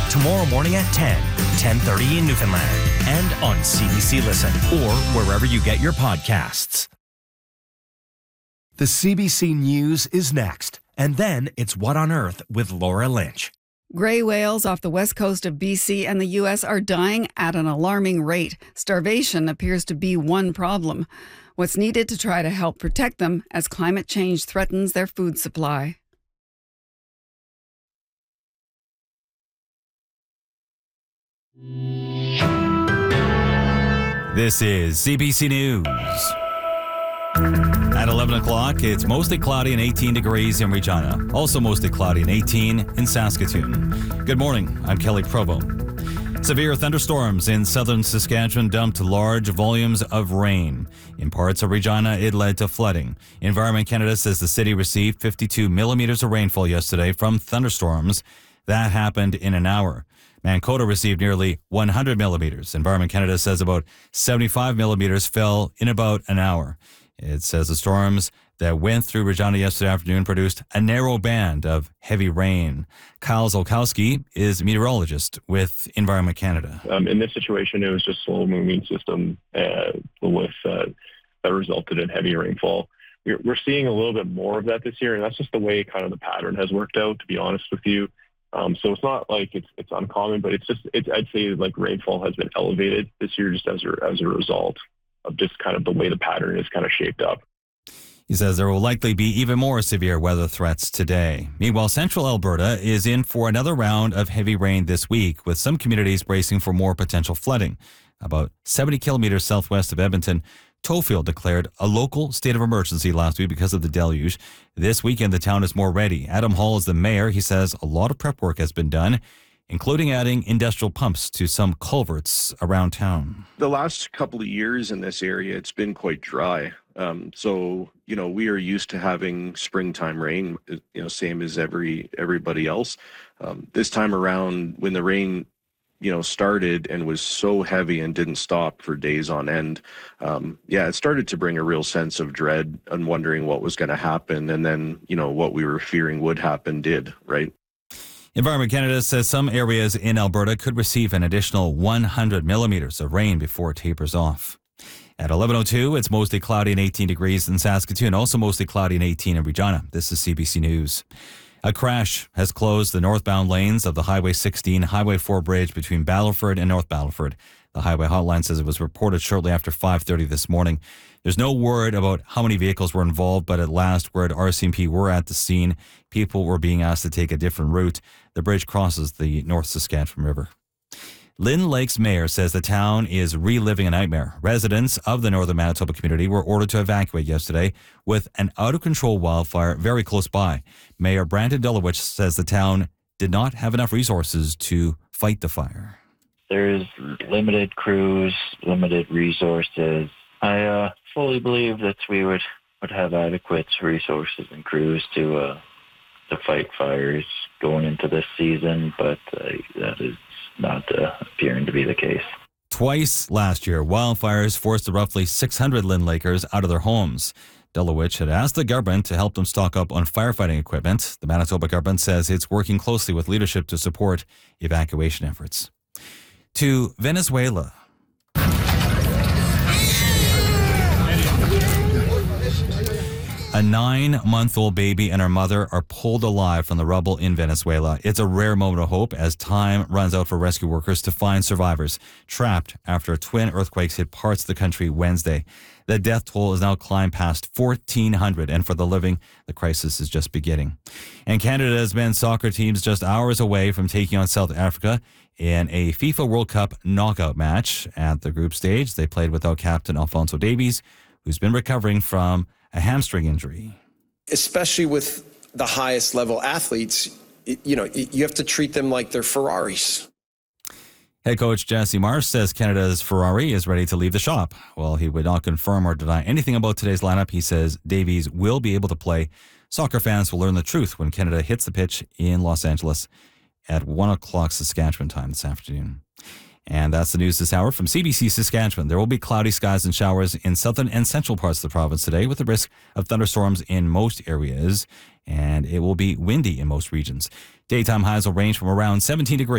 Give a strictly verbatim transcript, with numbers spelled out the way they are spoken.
tomorrow morning at ten, ten thirty in Newfoundland, and on C B C Listen or wherever you get your podcasts. The C B C News is next, and then it's What on Earth with Laura Lynch. Gray whales off the west coast of B C and the U S are dying at an alarming rate. Starvation appears to be one problem. What's needed to try to help protect them as climate change threatens their food supply? This is C B C News. At eleven o'clock, it's mostly cloudy and eighteen degrees in Regina. Also mostly cloudy and eighteen in Saskatoon. Good morning. I'm Kelly Provo. Severe thunderstorms in southern Saskatchewan dumped large volumes of rain. In parts of Regina, it led to flooding. Environment Canada says the city received fifty-two millimeters of rainfall yesterday from thunderstorms. That happened in an hour. Mankato received nearly one hundred millimeters. Environment Canada says about seventy-five millimeters fell in about an hour. It says the storms that went through Regina yesterday afternoon produced a narrow band of heavy rain. Kyle Zolkowski is a meteorologist with Environment Canada. Um, in this situation, it was just a slow-moving system uh, with uh, that resulted in heavy rainfall. We're, we're seeing a little bit more of that this year, and that's just the way kind of the pattern has worked out, to be honest with you. Um, so it's not like it's it's uncommon, but it's just it's, I'd say like rainfall has been elevated this year just as a, as a result of just kind of the way the pattern is kind of shaped up. He says there will likely be even more severe weather threats today. Meanwhile, central Alberta is in for another round of heavy rain this week, with some communities bracing for more potential flooding. About seventy kilometers southwest of Edmonton, Tofield declared a local state of emergency last week because of the deluge. This weekend, the town is more ready. Adam Hall is the mayor. He says a lot of prep work has been done, including adding industrial pumps to some culverts around town. The last couple of years in this area, it's been quite dry. Um, so, you know, we are used to having springtime rain, you know, same as every everybody else. Um, this time around, when the rain, you know, started and was so heavy and didn't stop for days on end, um, yeah, it started to bring a real sense of dread and wondering what was going to happen. And then, you know, what we were fearing would happen did, right? Environment Canada says some areas in Alberta could receive an additional one hundred millimeters of rain before it tapers off. At eleven oh two, it's mostly cloudy and eighteen degrees in Saskatoon, also mostly cloudy and eighteen in Regina. This is C B C News. A crash has closed the northbound lanes of the Highway sixteen Highway four bridge between Battleford and North Battleford. The highway hotline says it was reported shortly after five thirty this morning. There's no word about how many vehicles were involved, but at last word R C M P were at the scene. People were being asked to take a different route. The bridge crosses the North Saskatchewan River. Lynn Lake's mayor says the town is reliving a nightmare. Residents of the northern Manitoba community were ordered to evacuate yesterday with an out-of-control wildfire very close by. Mayor Brandon Dulowich says the town did not have enough resources to fight the fire. There's limited crews, limited resources. I uh, fully believe that we would, would have adequate resources and crews to uh, to fight fires going into this season, but uh, that is not uh, appearing to be the case. Twice last year, wildfires forced the roughly six hundred Lynn Lakers out of their homes. Dulowich had asked the government to help them stock up on firefighting equipment. The Manitoba government says it's working closely with leadership to support evacuation efforts. To Venezuela. A nine-month-old baby and her mother are pulled alive from the rubble in Venezuela. It's a rare moment of hope as time runs out for rescue workers to find survivors trapped after twin earthquakes hit parts of the country Wednesday. The death toll has now climbed past fourteen hundred, and for the living, the crisis is just beginning. And Canada's men's soccer team's just hours away from taking on South Africa in a FIFA World Cup knockout match. At the group stage, they played without captain Alphonso Davies, who's been recovering from a hamstring injury. Especially with the highest level athletes, you know, you have to treat them like they're Ferraris. Head coach Jesse Marsh says Canada's Ferrari is ready to leave the shop. While he would not confirm or deny anything about today's lineup, he says Davies will be able to play. Soccer fans will learn the truth when Canada hits the pitch in Los Angeles at one o'clock Saskatchewan time this afternoon. And that's the news this hour from C B C Saskatchewan. There will be cloudy skies and showers in southern and central parts of the province today, with the risk of thunderstorms in most areas, and it will be windy in most regions. Daytime highs will range from around seventeen degrees